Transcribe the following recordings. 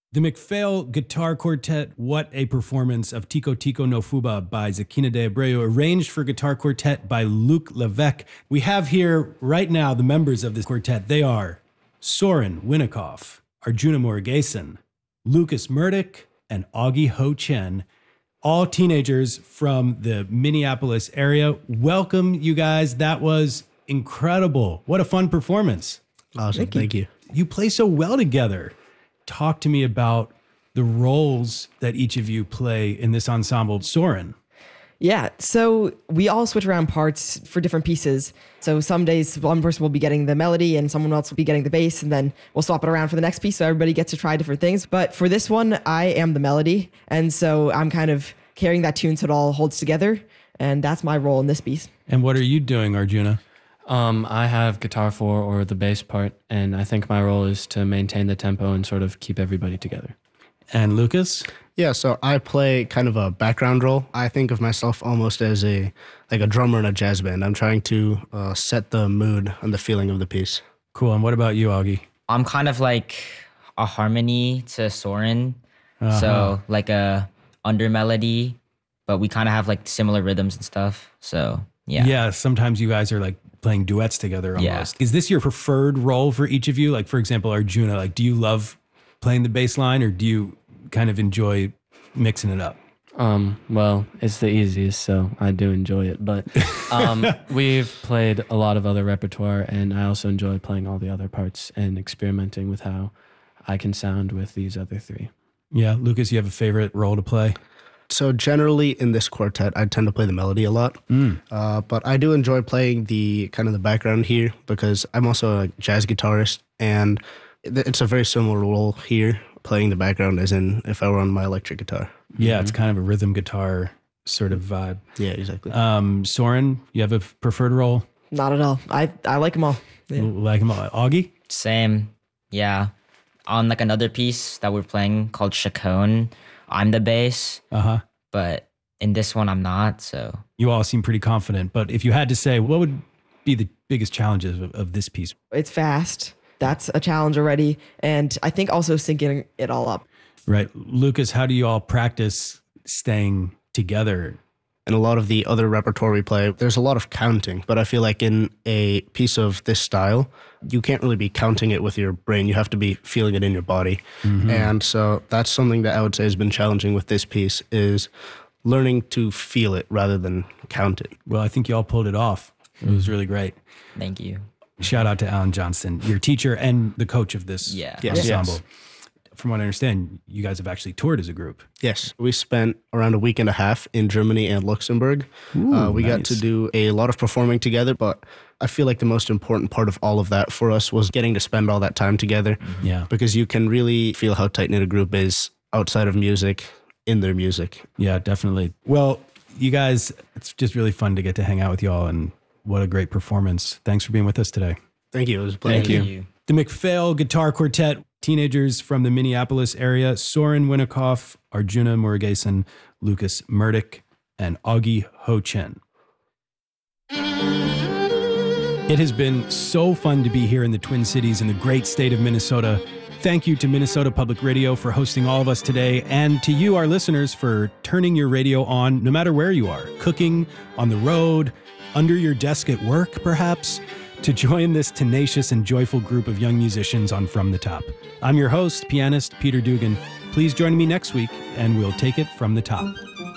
The McPhail Guitar Quartet, what a performance of Tico Tico no Fuba by Zakina de Abreu, arranged for guitar quartet by Luc Levesque. We have here right now the members of this quartet. They are Soren Winikoff, Arjuna Murugesan, Lucas Murdoch, and Augie Ho Chen, all teenagers from the Minneapolis area. Welcome, you guys. That was incredible. What a fun performance. Awesome. Thank you. You play so well together. Talk to me about the roles that each of you play in this ensemble. Soren. Yeah, so we all switch around parts for different pieces. So some days one person will be getting the melody and someone else will be getting the bass, and then we'll swap it around for the next piece so everybody gets to try different things. But for this one, I am the melody, and so I'm kind of carrying that tune so it all holds together, and that's my role in this piece. And what are you doing, Arjuna? I have guitar 4 or the bass part, and I think my role is to maintain the tempo and sort of keep everybody together. And Lucas? Yeah, so I play kind of a background role. I think of myself almost as a drummer in a jazz band. I'm trying to set the mood and the feeling of the piece. Cool. And what about you, Augie? I'm kind of like a harmony to Soren. So like a under melody, but we kind of have like similar rhythms and stuff. So yeah. Yeah, sometimes you guys are like playing duets together almost. Yeah. Is this your preferred role for each of you? Like, for example, Arjuna, like, do you love playing the bass line, or do you kind of enjoy mixing it up? Well, it's the easiest, so I do enjoy it. But we've played a lot of other repertoire, and I also enjoy playing all the other parts and experimenting with how I can sound with these other three. Yeah. Lucas, you have a favorite role to play? So generally in this quartet, I tend to play the melody a lot. But I do enjoy playing the kind of the background here because I'm also a jazz guitarist, and it's a very similar role here, playing the background as in if I were on my electric guitar. Yeah, It's kind of a rhythm guitar sort of vibe. Yeah, exactly. Soren, you have a preferred role? Not at all. I like them all. Yeah. Like them all. Augie? Same. Yeah. On like another piece that we're playing called Chaconne, I'm the bass. But in this one, I'm not. So you all seem pretty confident. But if you had to say, what would be the biggest challenges of this piece? It's fast. That's a challenge already. And I think also syncing it all up. Right. Lucas, how do you all practice staying together? In a lot of the other repertoire we play, there's a lot of counting, but I feel like in a piece of this style, you can't really be counting it with your brain. You have to be feeling it in your body. And so that's something that I would say has been challenging with this piece, is learning to feel it rather than count it. Well, I think you all pulled it off. It was really great. Thank you. Shout out to Alan Johnston, your teacher and the coach of this ensemble. Yes. From what I understand, you guys have actually toured as a group. Yes. We spent around a week and a half in Germany and Luxembourg. We got to do a lot of performing together, but I feel like the most important part of all of that for us was getting to spend all that time together. Yeah. Because you can really feel how tight-knit a group is outside of music, in their music. Yeah, definitely. Well, you guys, it's just really fun to get to hang out with you all, and what a great performance. Thanks for being with us today. Thank you. It was a pleasure. Thank you. The McPhail Guitar Quartet, teenagers from the Minneapolis area, Soren Winikoff, Arjuna Murugesan, Lucas Murdoch, and Augie Ho Chen. It has been so fun to be here in the Twin Cities in the great state of Minnesota. Thank you to Minnesota Public Radio for hosting all of us today, and to you, our listeners, for turning your radio on no matter where you are, cooking, on the road, under your desk at work, perhaps, to join this tenacious and joyful group of young musicians on From the Top. I'm your host, pianist Peter Dugan. Please join me next week, and we'll take it from the top.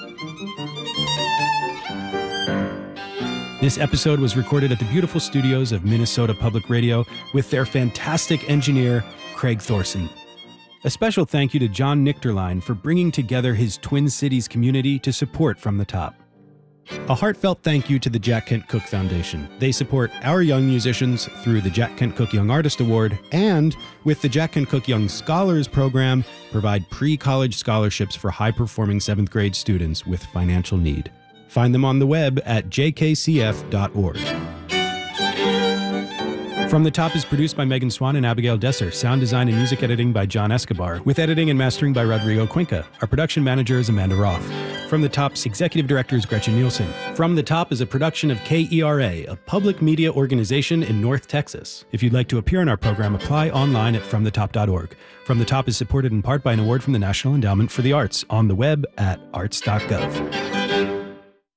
This episode was recorded at the beautiful studios of Minnesota Public Radio with their fantastic engineer, Craig Thorson. A special thank you to John Nichterlein for bringing together his Twin Cities community to support From the Top. A heartfelt thank you to the Jack Kent Cooke Foundation. They support our young musicians through the Jack Kent Cooke Young Artist Award, and with the Jack Kent Cooke Young Scholars Program, provide pre-college scholarships for high-performing 7th grade students with financial need. Find them on the web at jkcf.org. From the Top is produced by Megan Swan and Abigail Desser. Sound design and music editing by John Escobar, with editing and mastering by Rodrigo Cuenca. Our production manager is Amanda Roth. From the Top's executive director is Gretchen Nielsen. From the Top is a production of KERA, a public media organization in North Texas. If you'd like to appear on our program, apply online at fromthetop.org. From the Top is supported in part by an award from the National Endowment for the Arts on the web at arts.gov.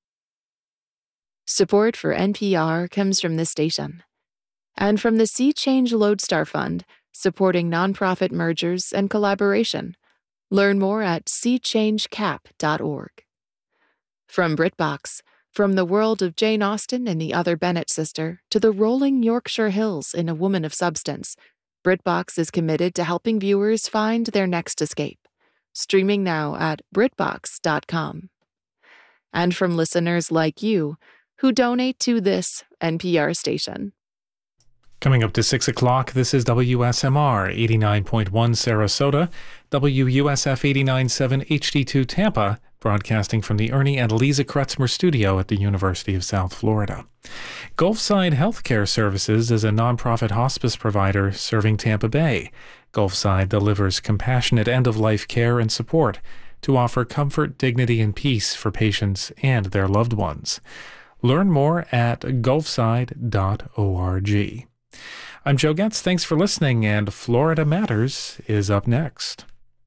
Support for NPR comes from this station and from the Sea Change Lodestar Fund, supporting nonprofit mergers and collaboration. Learn more at seachangecap.org. From BritBox, from the world of Jane Austen and the Other Bennet sister to the rolling Yorkshire Hills in A Woman of Substance, BritBox is committed to helping viewers find their next escape. Streaming now at BritBox.com. And from listeners like you who donate to this NPR station. Coming up to 6 o'clock, this is WSMR 89.1 Sarasota, WUSF 89.7 HD2 Tampa, broadcasting from the Ernie and Lisa Kretzmer studio at the University of South Florida. Gulfside Healthcare Services is a nonprofit hospice provider serving Tampa Bay. Gulfside delivers compassionate end-of-life care and support to offer comfort, dignity, and peace for patients and their loved ones. Learn more at gulfside.org. I'm Joe Getz. Thanks for listening, and Florida Matters is up next.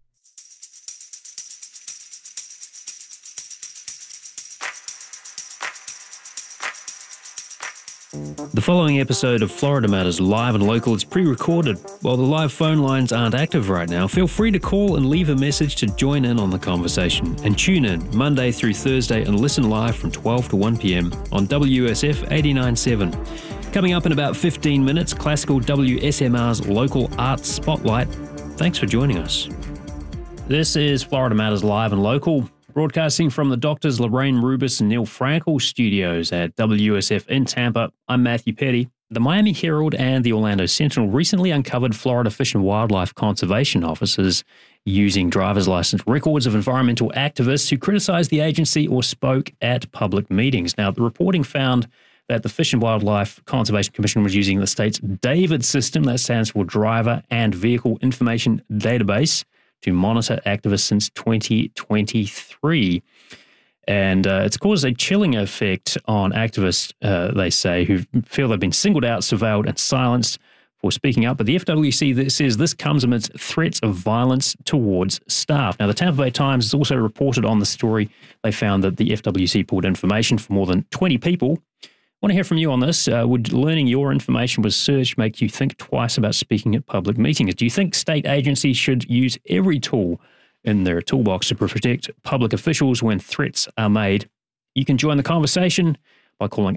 The following episode of Florida Matters Live and Local is pre-recorded. While the live phone lines aren't active right now, feel free to call and leave a message to join in on the conversation. And tune in Monday through Thursday and listen live from 12 to 1 p.m. on WSF 89.7. Coming up in about 15 minutes, classical WSMR's Local Arts Spotlight. Thanks for joining us. This is Florida Matters Live and Local, broadcasting from the Doctors Lorraine Rubis and Neil Frankel studios at WSF in Tampa. I'm Matthew Petty. The Miami Herald and the Orlando Sentinel recently uncovered Florida Fish and Wildlife Conservation officers using driver's license records of environmental activists who criticized the agency or spoke at public meetings. Now, the reporting found that the Fish and Wildlife Conservation Commission was using the state's DAVID system, that stands for Driver and Vehicle Information Database, to monitor activists since 2023. And it's caused a chilling effect on activists, they say, who feel they've been singled out, surveilled, and silenced for speaking up. But the FWC says this comes amidst threats of violence towards staff. Now, the Tampa Bay Times has also reported on the story. They found that the FWC pulled information from more than 20 people. I want to hear from you on this. Would learning your information was searched make you think twice about speaking at public meetings? Do you think state agencies should use every tool in their toolbox to protect public officials when threats are made? You can join the conversation by calling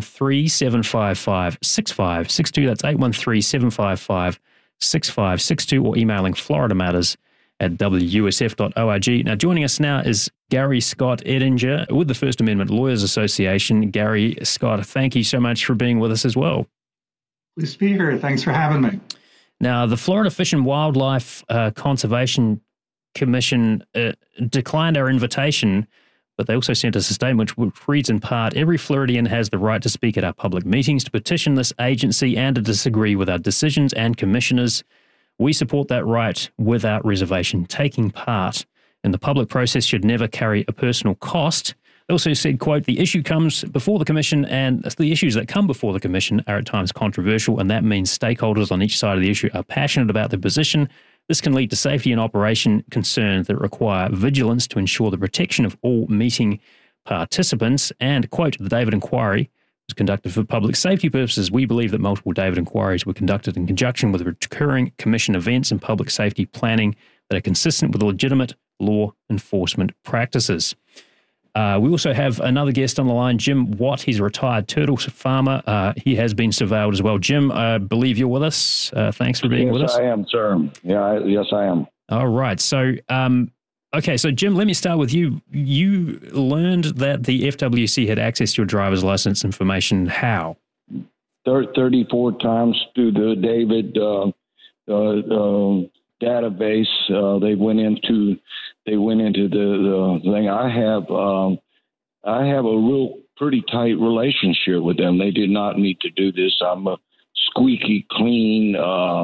813-755-6562. That's 813-755-6562, or emailing floridamatters@wusf.org. Now, joining us now is Gary Scott Edinger with the First Amendment Lawyers Association. Gary Scott, thank you so much for being with us as well. Pleased to be here. Thanks for having me. Now, the Florida Fish and Wildlife Conservation Commission declined our invitation, but they also sent us a statement which reads in part, every Floridian has the right to speak at our public meetings, to petition this agency and to disagree with our decisions and commissioners. We support that right without reservation. Taking part in the public process should never carry a personal cost. They also said, quote, the issue comes before the commission, and the issues that come before the commission are at times controversial, and that means stakeholders on each side of the issue are passionate about their position. This can lead to safety and operation concerns that require vigilance to ensure the protection of all meeting participants. And, quote, the David Inquiry was conducted for public safety purposes. We believe that multiple David Inquiries were conducted in conjunction with recurring commission events and public safety planning that are consistent with legitimate law enforcement practices. We also have another guest on the line, Jim Watt. He's a retired turtle farmer. He has been surveilled as well. Jim, I believe you're with us. Thanks for being with us. Yes, I am, sir. Yes, I am. All right. So, okay. So, Jim, let me start with you. You learned that the FWC had access to your driver's license information. How? 34 times through the David database. They went into the thing. I have a real pretty tight relationship with them. They did not need to do this. I'm a squeaky clean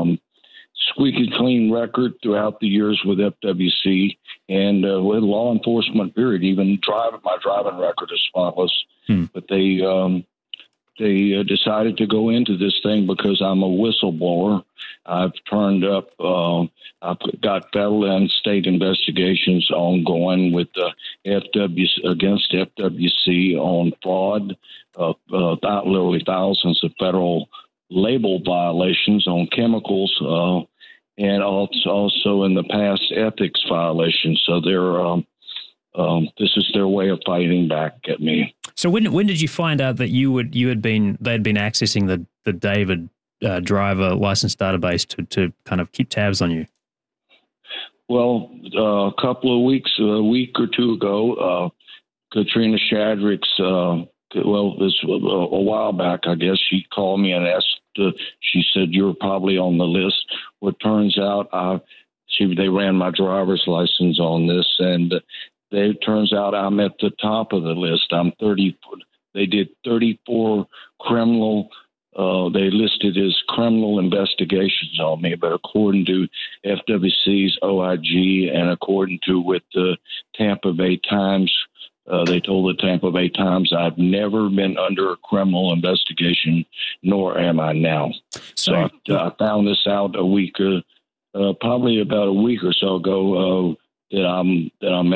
record throughout the years with FWC and with law enforcement. Period. Even my driving record is spotless. But they decided to go into this thing because I'm a whistleblower. I've turned up. I've got federal and state investigations ongoing with against FWC on fraud, literally thousands of federal label violations on chemicals, and also in the past ethics violations. So this is their way of fighting back at me. So when did you find out that they'd been accessing the David driver license database to kind of keep tabs on you? Well, a week or two ago, Katrina Shadrick's, this was a while back, I guess, she called me and asked, she said, "You're probably on the list." Well, it turns out they ran my driver's license on this, and it turns out I'm at the top of the list. I'm 30. They did 34 criminal. They listed as criminal investigations on me, but according to FWC's OIG and according to with the Tampa Bay Times, they told the Tampa Bay Times, I've never been under a criminal investigation, nor am I now. So I found this out probably about a week or so ago, that I'm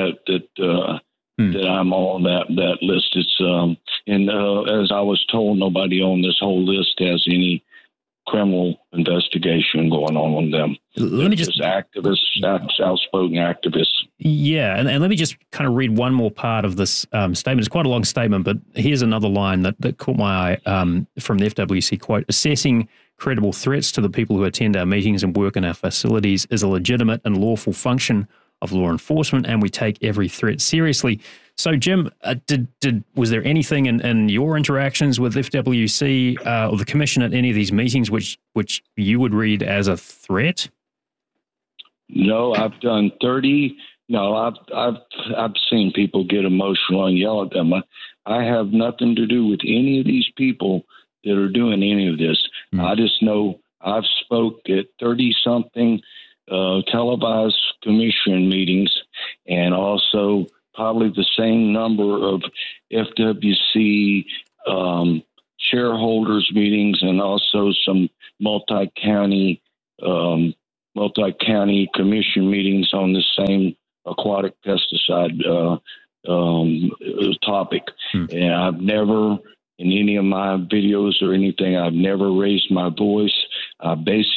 on that list. It's as I was told, nobody on this whole list has any criminal investigation going on with them. Let me just activists, outspoken activists. Yeah, and let me just kind of read one more part of this statement. It's quite a long statement, but here's another line that caught my eye from the FWC, quote, "Assessing credible threats to the people who attend our meetings and work in our facilities is a legitimate and lawful function of law enforcement, and we take every threat seriously." So, Jim, was there anything in your interactions with FWC or the Commission at any of these meetings which you would read as a threat? No, I've done 30. No, I've seen people get emotional and yell at them. I have nothing to do with any of these people that are doing any of this. I just know I've spoke at 30-something televised commission meetings, and also probably the same number of FWC shareholders meetings, and also some multi-county commission meetings on the same aquatic pesticide topic. And I've never, in any of my videos or anything, I've never raised my voice. I basically